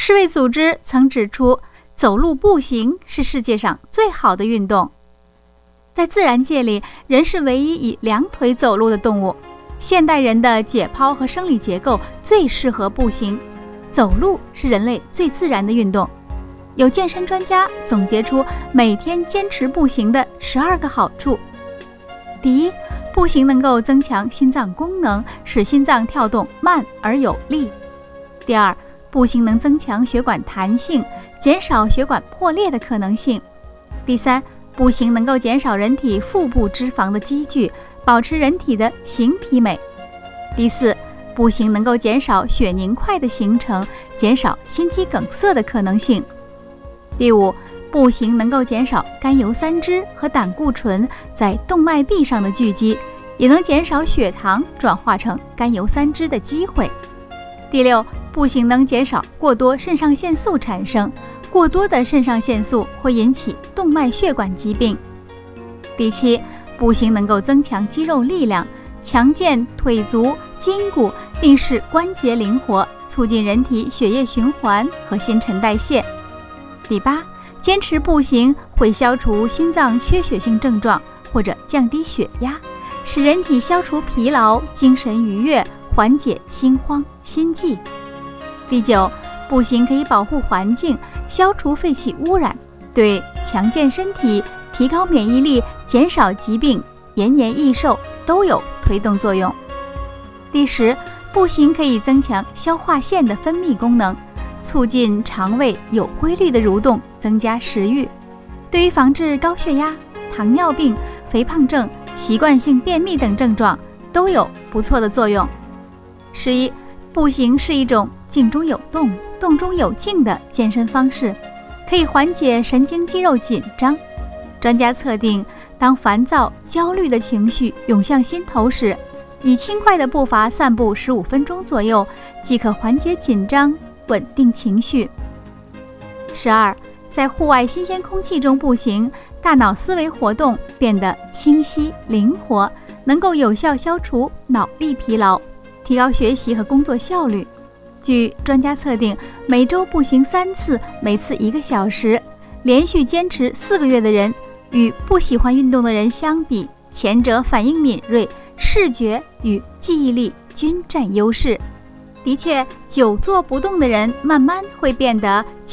世卫组织曾指出，走路步行是世界上最好的运动。在自然界里，人是唯一以两腿走路的动物。现代人的解剖和生理结构最适合步行，走路是人类最自然的运动。有健身专家总结出每天坚持步行的12个好处。第一，步行能够增强心脏功能，使心脏跳动慢而有力。第二，步行能增强血管弹性，减少血管破裂的可能性。第三，步行能够减少人体腹部脂肪的积聚，保持人体的形体美。第四，步行能够减少血凝块的形成，减少心肌梗塞的可能性。第五，步行能够减少甘油三酯和胆固醇在动脉壁上的聚集，也能减少血糖转化成甘油三酯的机会。第六，步行能减少过多肾上腺素产生，过多的肾上腺素会引起动脉血管疾病。第七，步行能够增强肌肉力量，强健腿足筋骨，并使关节灵活，促进人体血液循环和新陈代谢。第八，坚持步行会消除心脏缺血性症状或者降低血压，使人体消除疲劳，精神愉悦，缓解心慌心悸。第九，步行可以保护环境，消除废气污染，对强健身体、提高免疫力、减少疾病、延年益寿都有推动作用。第十，步行可以增强消化腺的分泌功能，促进肠胃有规律的蠕动，增加食欲，对于防治高血压、糖尿病、肥胖症、习惯性便秘等症状都有不错的作用。11，步行是一种静中有动、动中有静的健身方式，可以缓解神经肌肉紧张。专家测定，当烦躁、焦虑的情绪涌向心头时，以轻快的步伐散步15分钟左右，即可缓解紧张，稳定情绪。12，在户外新鲜空气中步行，大脑思维活动变得清晰灵活，能够有效消除脑力疲劳，提高学习和工作效率。据专家测定，每周步行3次，每次1个小时，连续坚持4个月的人，与不喜欢运动的人相比，前者反应敏锐，视觉与记忆力均占优势。的确，久坐不动的人慢慢会变得